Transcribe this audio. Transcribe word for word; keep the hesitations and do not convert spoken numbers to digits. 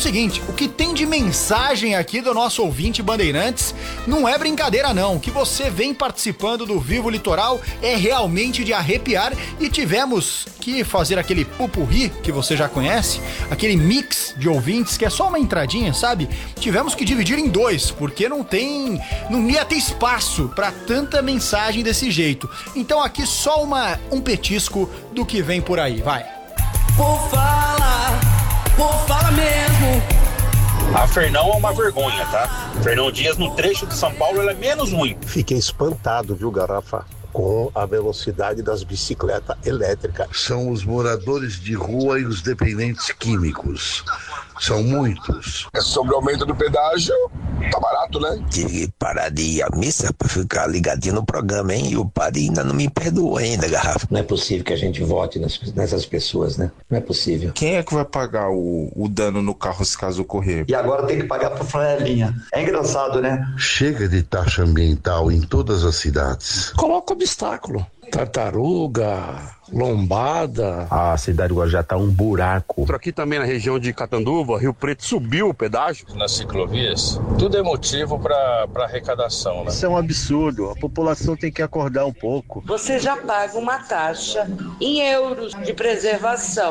seguinte, o que tem de mensagem aqui do nosso ouvinte Bandeirantes não é brincadeira não, o que você vem participando do Vivo Litoral é realmente de arrepiar e tivemos que fazer aquele pupurri que você já conhece, aquele mix de ouvintes que é só uma entradinha, sabe? Tivemos que dividir em dois, porque não tem, não ia ter espaço para tanta mensagem desse jeito. Então aqui só uma, um petisco do que vem por aí, vai. Por falar, por fala mesmo. A Fernão é uma vergonha, tá? Fernão Dias no trecho de São Paulo ela é menos ruim. Fiquei espantado, viu, Garrafa? Com a velocidade das bicicletas elétricas. São os moradores de rua e os dependentes químicos. São muitos. É sobre o aumento do pedágio, tá barato, né? Tive que parar de ir à missa pra ficar ligadinho no programa, hein? E o padre ainda não me perdoou ainda, Garrafa. Não é possível que a gente vote nessas pessoas, né? Não é possível. Quem é que vai pagar o, o dano no carro se caso ocorrer? E agora tem que pagar por flanelinha. É engraçado, né? Chega de taxa ambiental em todas as cidades. Coloca obstáculo. Tartaruga, lombada. A cidade do Guarujá tá um buraco. Aqui também na região de Catanduva, Rio Preto, subiu o pedágio. Nas ciclovias, tudo é motivo para arrecadação, né? Isso é um absurdo, a população tem que acordar um pouco. Você já paga uma taxa em euros de preservação.